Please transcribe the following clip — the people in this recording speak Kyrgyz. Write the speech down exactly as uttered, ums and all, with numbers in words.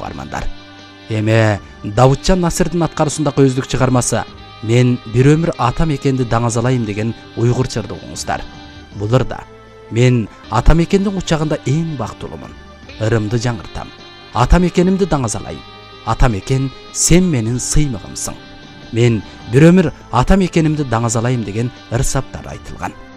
угармандар. Эме Давытжан Насырдын аткаруусундагы өздүк чыгармасы «Мен бир өмүр ата мекенди даңазалайм» деген уйгур жырды угуңуздар. Бул ырда «Мен ата мекендин кучагында эң бактылуумун. Ырымды жаңыртам. Ата мекенимди даңазалайм. Ата мекен, сен менин сыймыгымсың. Мен бир өмүр ата мекенимди даңазалайм» деген ыр саптар айтылган.